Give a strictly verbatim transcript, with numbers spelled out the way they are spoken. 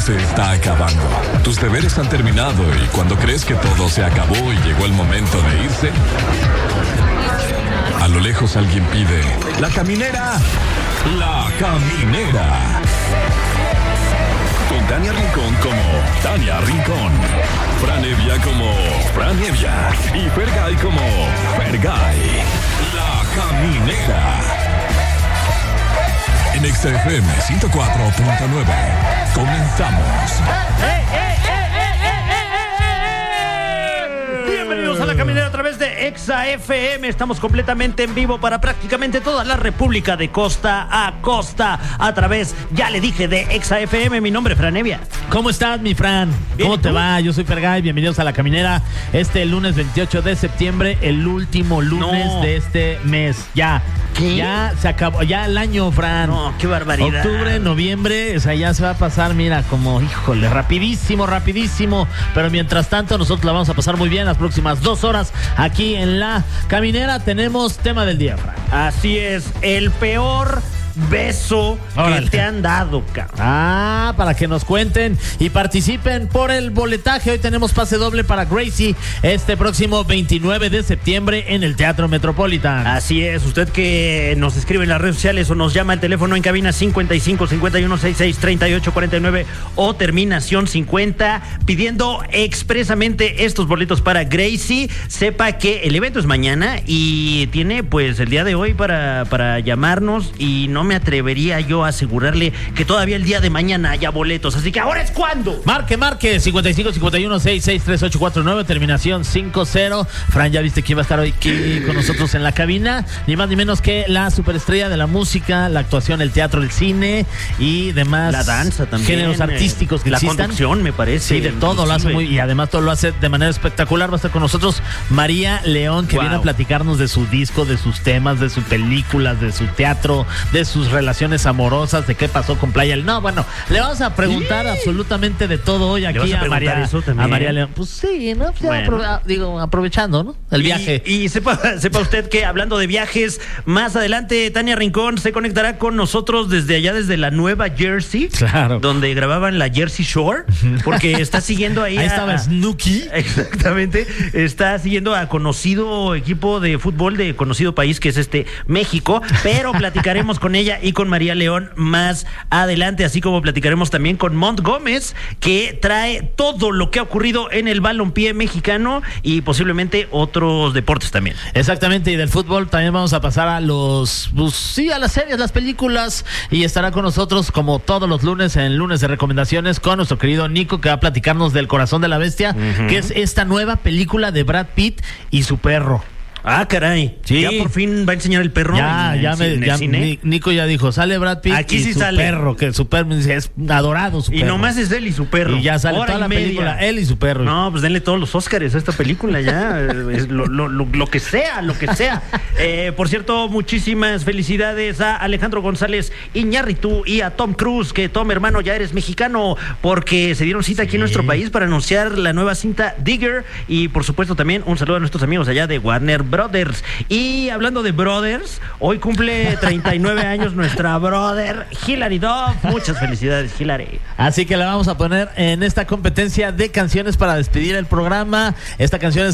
se está acabando. Tus deberes han terminado y cuando crees que todo se acabó y llegó el momento de irse, a lo lejos alguien pide: ¡La caminera! ¡La caminera! Con Tania Rincón como Tania Rincón, Fran Evia como Fran Evia y Fergay como Fergay. La caminera. En X F M ciento cuatro punto nueve. Comenzamos. ¡Eh, eh, eh, eh, eh, eh, eh! Bienvenidos a La Caminera a través de Exa F M. Estamos completamente en vivo para prácticamente toda la República de costa a costa a través, ya le dije, de Exa F M. Mi nombre es Fran Evia. ¿Cómo estás, mi Fran? ¿Cómo te va? Yo soy Fergay, bienvenidos a La Caminera. Este lunes veintiocho de septiembre, el último lunes no. de este mes. Ya, ¿Qué? ya se acabó, ya el año, Fran. No, qué barbaridad. Octubre, noviembre, o sea, ya se va a pasar, mira, como, híjole, rapidísimo, rapidísimo. Pero mientras tanto, nosotros la vamos a pasar muy bien las próximas dos horas aquí en La Caminera. Tenemos tema del día, Fran. Así es, el peor beso Órale. que te han dado, cabrón. Ah, para que nos cuenten y participen por el boletaje. Hoy tenemos pase doble para Gracie este próximo veintinueve de septiembre en el Teatro Metropolitan. Así es, usted que nos escribe en las redes sociales o nos llama al teléfono en cabina cincuenta y cinco, cincuenta y uno, sesenta y seis, treinta y ocho, cuarenta y nueve o terminación cincuenta, pidiendo expresamente estos boletos para Gracie. Sepa que el evento es mañana y tiene pues el día de hoy para, para llamarnos, y no me atrevería yo a asegurarle que todavía el día de mañana haya boletos, así que ahora es cuando. Marque, marque, cincuenta y cinco, cincuenta y uno, sesenta y seis, treinta y ocho, cuarenta y nueve, terminación cincuenta. Fran, ¿ya viste quién va a estar hoy aquí con nosotros en la cabina? Ni más ni menos que la superestrella de la música, la actuación, el teatro, el cine y demás. La danza también. Géneros artísticos que la existan. conducción, me parece. Sí, de todo lo hace muy, y además todo lo hace de manera espectacular. Va a estar con nosotros María León, que wow. viene a platicarnos de su disco, de sus temas, de sus películas, de su teatro, de su sus relaciones amorosas, de qué pasó con Playa. No, bueno, le vamos a preguntar sí. absolutamente de todo hoy aquí a, a María eso a María León. Pues sí, ¿no? Pues bueno. aprove- digo, aprovechando, ¿no? El viaje. Y, y sepa, sepa usted que hablando de viajes, más adelante Tania Rincón se conectará con nosotros desde allá, desde la Nueva Jersey, claro, donde grababan la Jersey Shore, porque está siguiendo ahí. Ahí a, estaba Snooki. Exactamente. Está siguiendo a conocido equipo de fútbol de conocido país que es este México, pero platicaremos con ella y con María León más adelante, así como platicaremos también con Mont Gómez, que trae todo lo que ha ocurrido en el balompié mexicano y posiblemente otros deportes también. Exactamente, y del fútbol también vamos a pasar a los, pues, sí, a las series, las películas, y estará con nosotros como todos los lunes en Lunes de Recomendaciones con nuestro querido Nico, que va a platicarnos del Corazón de la Bestia, uh-huh. que es esta nueva película de Brad Pitt y su perro. Ah, caray. Sí. Ya por fin va a enseñar el perro. Ya, en, ya en, me, en ya, cine. Nico ya dijo, sale Brad Pitt Aquí y sí su sale. perro, que su perro es adorado su y perro. nomás es él y su perro. Y ya sale Hora toda la media. película, él y su perro. No, pues denle todos los Óscares a esta película ya. es lo, lo, lo, lo que sea, lo que sea. Eh, por cierto, muchísimas felicidades a Alejandro González Iñárritu y a Tom Cruise, que Tom, hermano, ya eres mexicano, porque se dieron cita sí. aquí en nuestro país para anunciar la nueva cinta Digger. Y por supuesto también un saludo a nuestros amigos allá de Warner Brothers. Y hablando de brothers, hoy cumple treinta y nueve años nuestra brother Hilary Duff. Muchas felicidades, Hilary. Así que la vamos a poner en esta competencia de canciones para despedir el programa. Esta canción es